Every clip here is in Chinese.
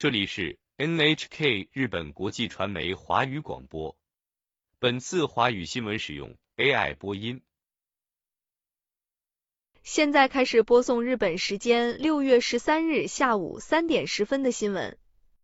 这里是 NHK 日本国际传媒华语广播。本次华语新闻使用 AI 播音。 现在开始播送日本时间6月13日下午3点10分的新闻。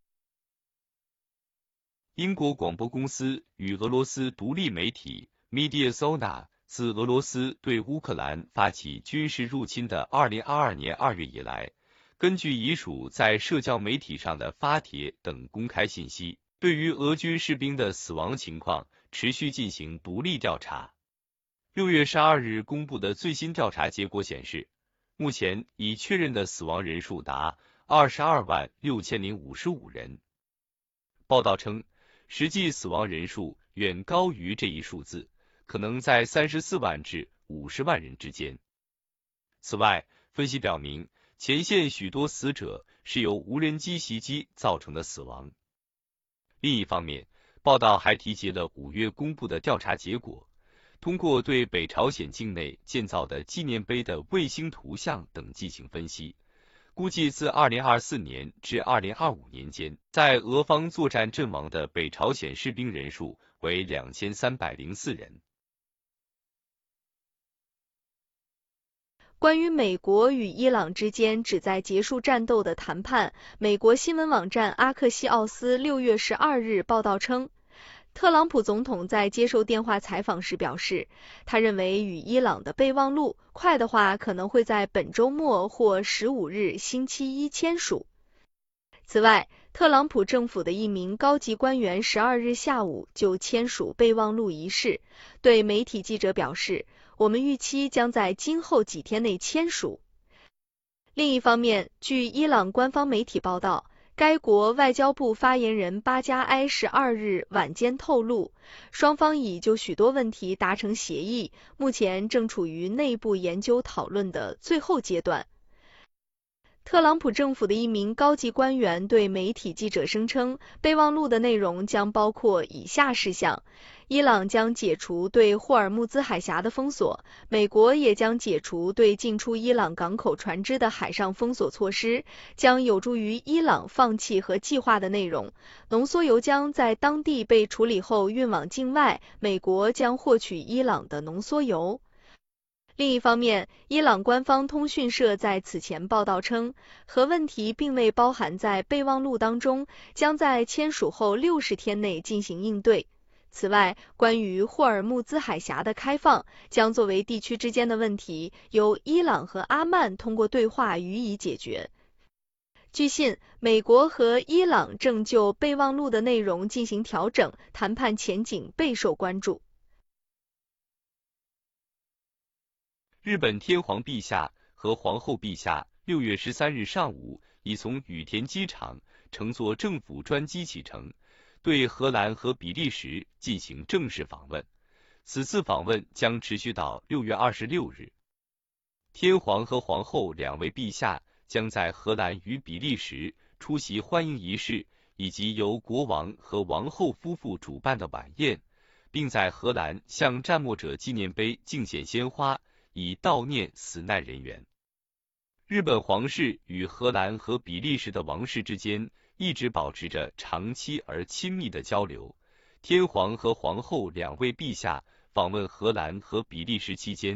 英国广播公司与俄罗斯独立媒体 Mediazona 自俄罗斯对乌克兰发起军事入侵的2022年2月以来，根据遗属在社交媒体上的发帖等公开信息，对于俄军士兵的死亡情况持续进行独立调查。6月12日公布的最新调查结果显示，目前已确认的死亡人数达226055人。报道称，实际死亡人数远高于这一数字，可能在34万至50万人之间。此外，分析表明，前线许多死者是由无人机袭击造成的死亡。另一方面，报道还提及了5月公布的调查结果，通过对北朝鲜境内建造的纪念碑的卫星图像等进行分析，估计自2024年至2025年间，在俄方作战阵亡的北朝鲜士兵人数为2304人。 关于美国与伊朗之间旨在结束战斗的谈判，美国新闻网站阿克西奥斯6月12日报道称，特朗普总统在接受电话采访时表示，他认为与伊朗的备忘录快的话可能会在本周末或15日星期一签署。此外，特朗普政府的一名高级官员12日下午就签署备忘录一事，对媒体记者表示，我们预期将在今后几天内签署。另一方面，据伊朗官方媒体报道，该国外交部发言人巴加埃12日晚间透露，双方已就许多问题达成协议，目前正处于内部研究讨论的最后阶段。特朗普政府的一名高级官员对媒体记者声称，备忘录的内容将包括以下事项：伊朗将解除对霍尔木兹海峡的封锁，美国也将解除对进出伊朗港口船只的海上封锁措施，将有助于伊朗放弃和计划的内容。浓缩铀将在当地被处理后运往境外，美国将获取伊朗的浓缩铀。另一方面，伊朗官方通讯社在此前报道称，核问题并未包含在备忘录当中，将在签署后60天内进行应对。此外，关于霍尔木兹海峡的开放，将作为地区之间的问题，由伊朗和阿曼通过对话予以解决。据信，美国和伊朗正就备忘录的内容进行调整，谈判前景备受关注。 日本天皇陛下和皇后陛下6月13日上午已从羽田机场乘坐政府专机启程，对荷兰和比利时进行正式访问。此次访问将持续到6月26日。天皇和皇后两位陛下将在荷兰与比利时出席欢迎仪式以及由国王和王后夫妇主办的晚宴，并在荷兰向战没者纪念碑敬献鲜花，以悼念死难人员。日本皇室与荷兰和比利时的王室之间一直保持着长期而亲密的交流。天皇和皇后两位陛下访问荷兰和比利时期间，